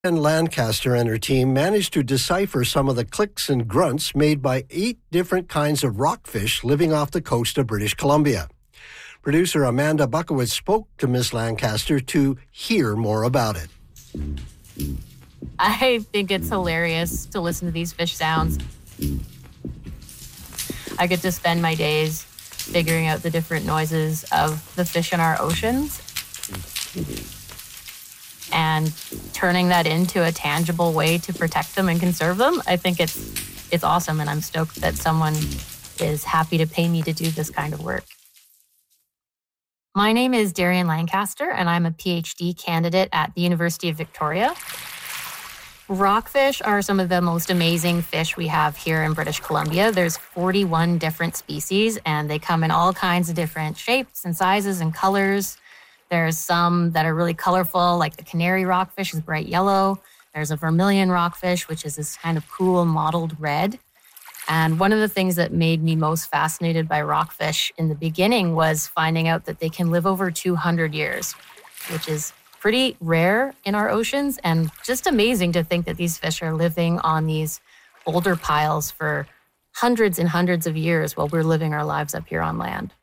And Lancaster and her team managed to decipher some of the clicks and grunts made by 8 different kinds of rockfish living off the coast of British Columbia. Producer Amanda Buckowitz spoke to Miss Lancaster to hear more about it. I think it's hilarious to listen to these fish sounds. I get to spend my days figuring out the different noises of the fish in our oceans and turning that into a tangible way to protect them and conserve them. I think it's awesome, and I'm stoked that someone is happy to pay me to do this kind of work. My name is Darian Lancaster, and I'm a PhD candidate at the University of Victoria. Rockfish are some of the most amazing fish we have here in British Columbia. There's 41 different species, and they come in all kinds of different shapes and sizes and colors. There's some that are really colorful, like the canary rockfish is bright yellow. There's a vermilion rockfish, which is this kind of cool mottled red. And one of the things that made me most fascinated by rockfish in the beginning was finding out that they can live over 200 years, which is pretty rare in our oceans, and just amazing to think that these fish are living on these boulder piles for hundreds and hundreds of years while we're living our lives up here on land.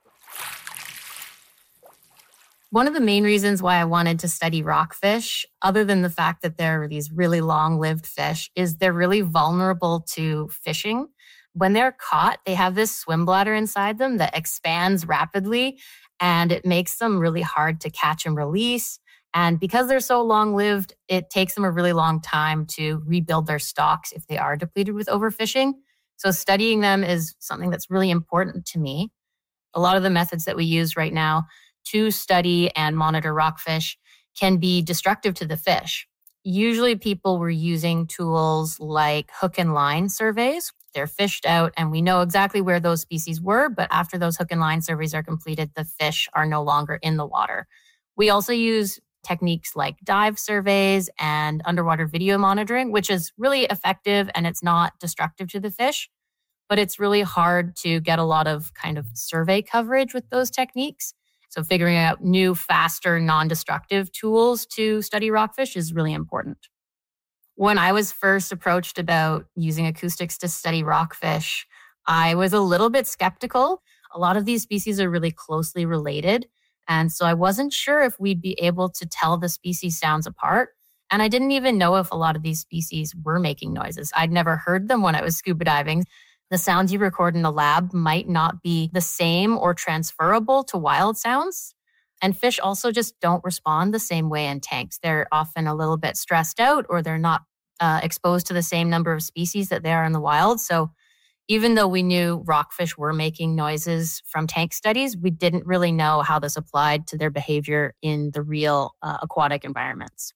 One of the main reasons why I wanted to study rockfish, other than the fact that they're these really long-lived fish, is they're really vulnerable to fishing. When they're caught, they have this swim bladder inside them that expands rapidly, and it makes them really hard to catch and release. And because they're so long-lived, it takes them a really long time to rebuild their stocks if they are depleted with overfishing. So studying them is something that's really important to me. A lot of the methods that we use right now to study and monitor rockfish can be destructive to the fish. Usually people were using tools like hook and line surveys. They're fished out and we know exactly where those species were, but after those hook and line surveys are completed, the fish are no longer in the water. We also use techniques like dive surveys and underwater video monitoring, which is really effective and it's not destructive to the fish, but it's really hard to get a lot of kind of survey coverage with those techniques. So figuring out new, faster, non-destructive tools to study rockfish is really important. When I was first approached about using acoustics to study rockfish, I was a little bit skeptical. A lot of these species are really closely related. And so I wasn't sure if we'd be able to tell the species sounds apart. And I didn't even know if a lot of these species were making noises. I'd never heard them when I was scuba diving. The sounds you record in the lab might not be the same or transferable to wild sounds. And fish also just don't respond the same way in tanks. They're often a little bit stressed out or they're not exposed to the same number of species that they are in the wild. So even though we knew rockfish were making noises from tank studies, we didn't really know how this applied to their behavior in the real aquatic environments.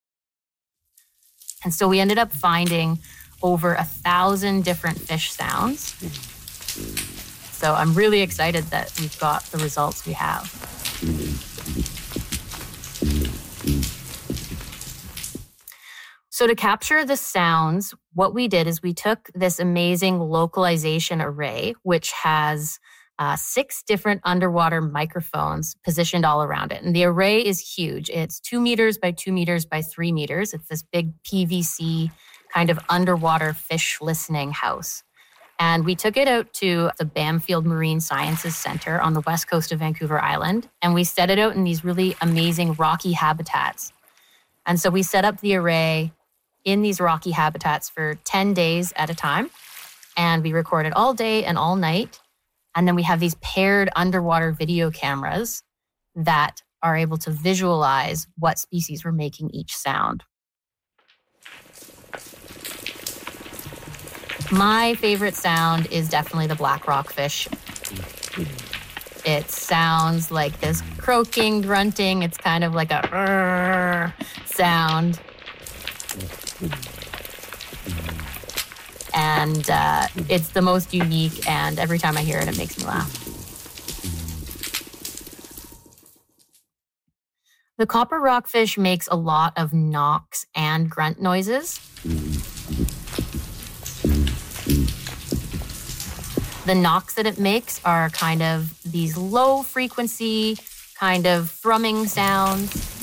And so we ended up finding over 1,000 different fish sounds. So I'm really excited that we've got the results we have. So to capture the sounds, what we did is we took this amazing localization array, which has 6 different underwater microphones positioned all around it. And the array is huge. It's 2 meters by 2 meters by 3 meters. It's this big PVC kind of underwater fish listening house. And we took it out to the Bamfield Marine Sciences Center on the west coast of Vancouver Island. And we set it out in these really amazing rocky habitats. And so we set up the array in these rocky habitats for 10 days at a time. And we recorded all day and all night. And then we have these paired underwater video cameras that are able to visualize what species were making each sound. My favorite sound is definitely the black rockfish. It sounds like this croaking, grunting. It's kind of like a sound. And it's the most unique, and every time I hear it, it makes me laugh. The copper rockfish makes a lot of knocks and grunt noises. The knocks that it makes are kind of these low frequency, kind of thrumming sounds.